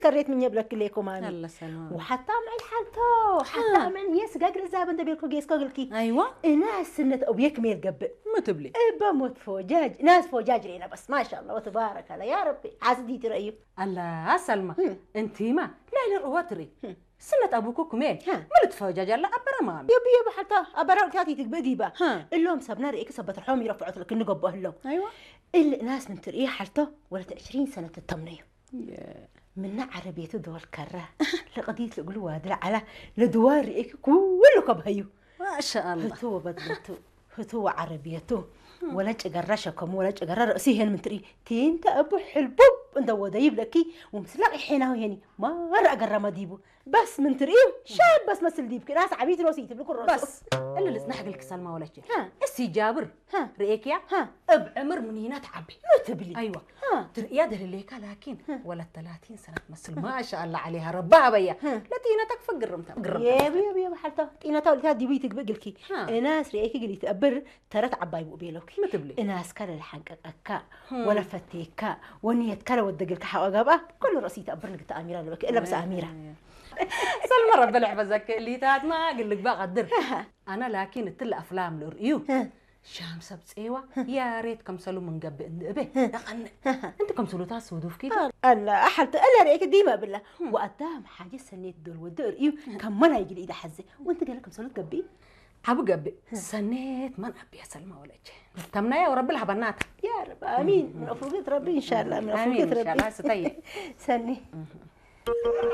كريت من يبلك ليكم مامي الله سلام وحتى مع الحالتو حتى مع يس قاقل الزابن دبيلكو جيس قاقلكي ايوه ناس سنة او يكمل قبل ما تبلي بموت فوجاج ناس فوجاج لينا بس ما شاء الله وتبارك الله يا ربي عزدي ترأيو الله سلمى انتي ما لا الرواتري سنة ابوكو كمين ما تفوجاج لا ابرا مامي يبي حتى ابرا تاتي تقبدي با اللهم سبنا ريك سبت الحوم يرفعوا لك النقب اهلو ايوه الناس من ترقيه حالته ولا 20 سنة التمنية من عربية دول كره لقضيت لقلوا هذا على لدوار ريك كله كبهيو ما شاء الله هتو بدلتو هتو عربيته ولا تقرشكم ولا تقرر رأسي هن من تري تين تأبو حلبوب انت ودايب لكي ومسلاقي حينه يعني ما رأى ما ديبو بس من تريه شاب بس مثل ديبك ناس عبيت روسي تبلكوا الرأس بس اللي لسنا حق لك سلمى ولا شيء السي جابر رأيك يا بعمر من هنا تعبي ما تبلي ايوه ترقيا ده اللي لكن ولا 30 سنة تمثل ما شاء الله عليها ربها بيا لا تينتك فقرمتها يا حالته تينتها ولتها ديبيتك بقلكي ناس رأيك قلي تأبر ترى تعباي بوبيلوك ما تبلي ناس كلا الحق أكا ولا فتيكا ونية كلا ودقلك حواقبة كل رأسي تأبرنك تأميرة لبك إلا بس أميرة سلمى رب العفزك اللي تات ما اقول لك بقدر انا لكن التل افلام لريو شامسة بصيوة يا ريت كم سلو من قبل به انت كم سلو تاس ودوف كده الله احلت الا ريك ديما بالله وقدام حاجه سنيت دول ودور ايو كم ما يجي ايده حزه وانت قال لكم سلو تقبي ابو قبي سنيت ما ابي يا سلمى ولا شيء تمنايا ورب لها بنات يا رب امين من افوقة ربي ان شاء الله من افوقة ربي ان شاء الله ستي سني